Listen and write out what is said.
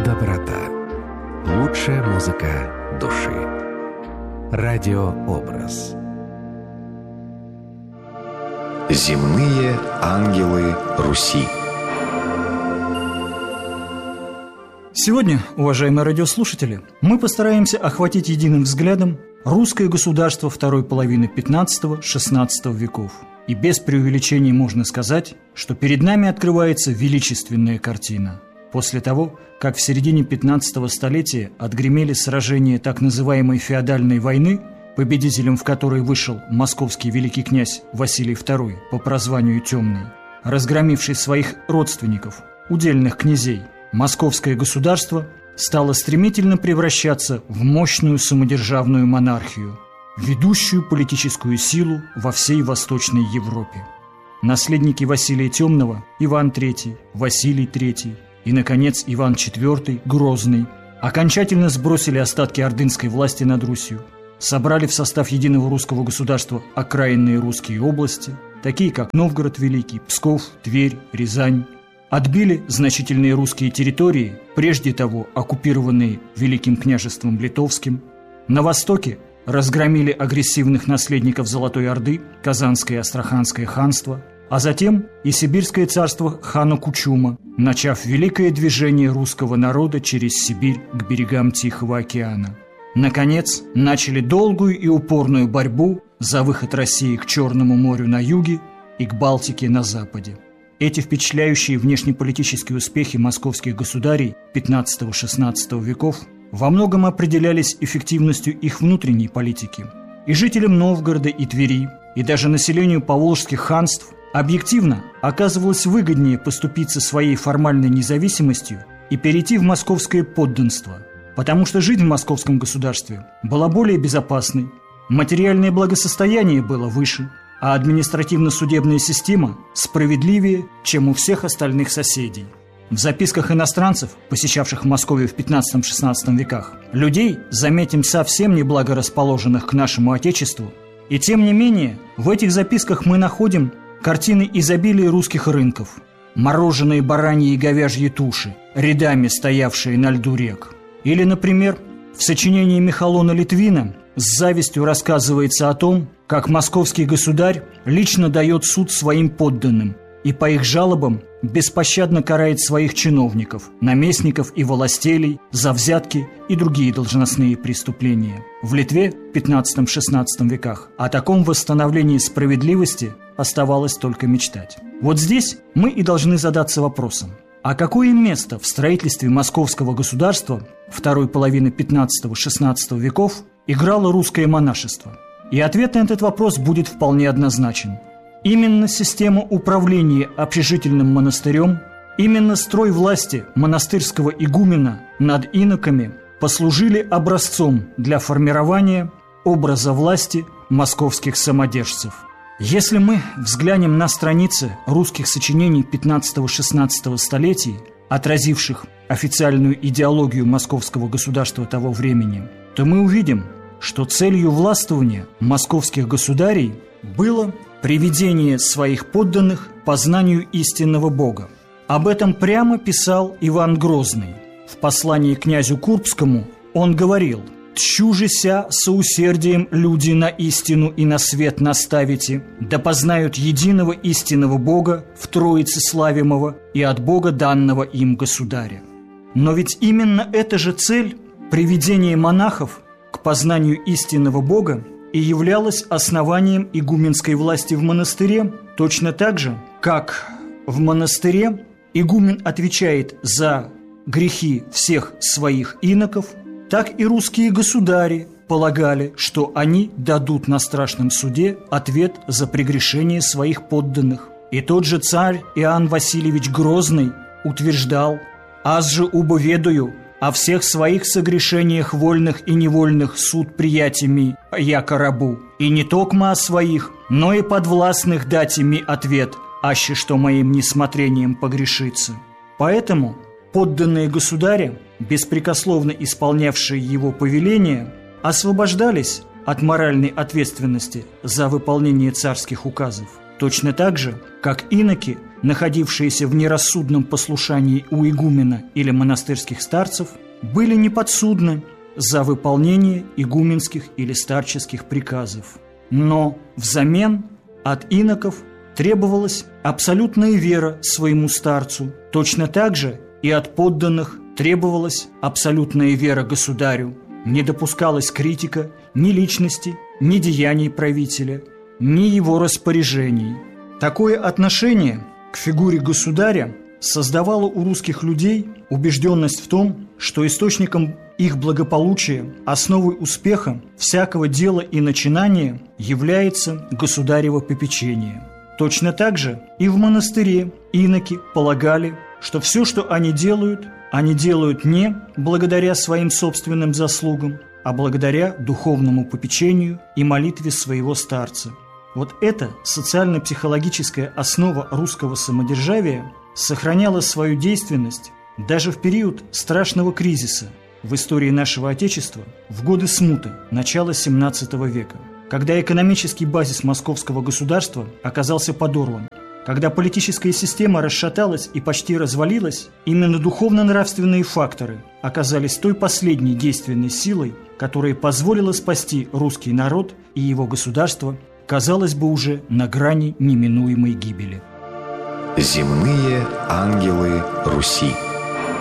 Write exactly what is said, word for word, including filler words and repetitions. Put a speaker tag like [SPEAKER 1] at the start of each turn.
[SPEAKER 1] доброта. Лучшая музыка души. Радиообраз.
[SPEAKER 2] Земные ангелы Руси.
[SPEAKER 3] Сегодня, уважаемые радиослушатели, мы постараемся охватить единым взглядом русское государство второй половины пятнадцатого-шестнадцатого веков. И без преувеличений можно сказать, что перед нами открывается величественная картина. После того, как в середине пятнадцатого столетия отгремели сражения так называемой феодальной войны, победителем в которой вышел московский великий князь Василий второй по прозванию Темный, разгромивший своих родственников, удельных князей, московское государство стало стремительно превращаться в мощную самодержавную монархию, ведущую политическую силу во всей Восточной Европе. Наследники Василия Темного, Иван третий, Василий третий и, наконец, Иван четвёртый, Грозный, окончательно сбросили остатки ордынской власти над Русью, собрали в состав единого русского государства окраинные русские области, такие как Новгород Великий, Псков, Тверь, Рязань, отбили значительные русские территории, прежде того оккупированные Великим княжеством Литовским, на востоке разгромили агрессивных наследников Золотой Орды, Казанское и Астраханское ханство, а затем и Сибирское царство хана Кучума, начав великое движение русского народа через Сибирь к берегам Тихого океана. Наконец, начали долгую и упорную борьбу за выход России к Черному морю на юге и к Балтике на западе. Эти впечатляющие внешнеполитические успехи московских государей пятнадцатого-шестнадцатого веков во многом определялись эффективностью их внутренней политики. И жителям Новгорода и Твери, и даже населению поволжских ханств объективно оказывалось выгоднее поступиться своей формальной независимостью и перейти в московское подданство, потому что жизнь в московском государстве была более безопасной, материальное благосостояние было выше, а административно-судебная система справедливее, чем у всех остальных соседей. В записках иностранцев, посещавших Московию в пятнадцатом-шестнадцатом веках, людей, заметим, совсем не благорасположенных к нашему Отечеству, и тем не менее в этих записках мы находим картины изобилия русских рынков, мороженые бараньи и говяжьи туши, рядами стоявшие на льду рек. Или, например, в сочинении Михалона Литвина с завистью рассказывается о том, как московский государь лично дает суд своим подданным и по их жалобам беспощадно карает своих чиновников, наместников и властелей за взятки и другие должностные преступления. В Литве в пятнадцатом-шестнадцатом веках о таком восстановлении справедливости оставалось только мечтать. Вот здесь мы и должны задаться вопросом: а какое место в строительстве московского государства второй половины пятнадцатого-шестнадцатого веков играло русское монашество? И ответ на этот вопрос будет вполне однозначен. Именно система управления общежительным монастырем, именно строй власти монастырского игумена над иноками послужили образцом для формирования образа власти московских самодержцев. Если мы взглянем на страницы русских сочинений пятнадцатого-шестнадцатого столетий, отразивших официальную идеологию московского государства того времени, то мы увидим, что целью властвования московских государей было приведение своих подданных к познанию истинного Бога. Об этом прямо писал Иван Грозный. В послании князю Курбскому он говорил: «Тщужися соусердием люди на истину и на свет наставите, да познают единого истинного Бога в Троице славимого и от Бога данного им государя». Но ведь именно эта же цель – приведение монахов к познанию истинного Бога и являлась основанием игуменской власти в монастыре, точно так же, как в монастыре игумен отвечает за грехи всех своих иноков, так и русские государи полагали, что они дадут на страшном суде ответ за прегрешение своих подданных. И тот же царь Иоанн Васильевич Грозный утверждал: «Аз же убо ведаю о всех своих согрешениях вольных и невольных суд приятиями яко рабу, и не токмо о своих, но и подвластных дать ими ответ, аще что моим несмотрением погрешится». Поэтому подданные государя, беспрекословно исполнявшие его повеления, освобождались от моральной ответственности за выполнение царских указов, точно так же, как иноки находившиеся в нерассудном послушании у игумена или монастырских старцев, были неподсудны за выполнение игуменских или старческих приказов. Но взамен от иноков требовалась абсолютная вера своему старцу, точно так же и от подданных требовалась абсолютная вера государю, не допускалась критика ни личности, ни деяний правителя, ни его распоряжений. Такое отношение к фигуре государя создавало у русских людей убежденность в том, что источником их благополучия, основой успеха всякого дела и начинания является государево попечение. Точно так же и в монастыре иноки полагали, что все, что они делают, они делают не благодаря своим собственным заслугам, а благодаря духовному попечению и молитве своего старца. Вот эта социально-психологическая основа русского самодержавия сохраняла свою действенность даже в период страшного кризиса в истории нашего Отечества, в годы смуты начала семнадцатого века, когда экономический базис московского государства оказался подорван, когда политическая система расшаталась и почти развалилась, именно духовно-нравственные факторы оказались той последней действенной силой, которая позволила спасти русский народ и его государство, казалось бы, уже на грани неминуемой гибели.
[SPEAKER 2] Земные ангелы Руси.